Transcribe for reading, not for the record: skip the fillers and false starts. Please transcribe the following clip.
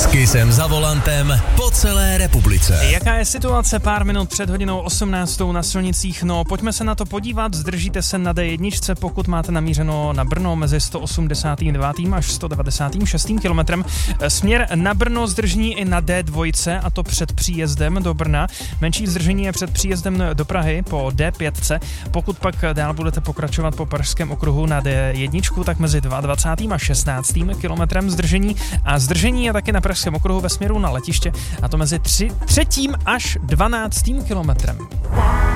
Kissem za volantem po celé republice. Jaká je situace pár minut před hodinou 18. na silnicích? No, pojďme se na to podívat. Zdržíte se na D1, pokud máte namířeno na Brno mezi 189. až 196. kilometrem. Směr na Brno zdržní i na D2, a to před příjezdem do Brna. Menší zdržení je před příjezdem do Prahy po D5. Pokud pak dál budete pokračovat po Pražském okruhu na D1, tak mezi 22. a 16. kilometrem zdržení. A zdržení je taky na Pražském okruhu ve směru na letiště, a to mezi 3. až 12. kilometrem.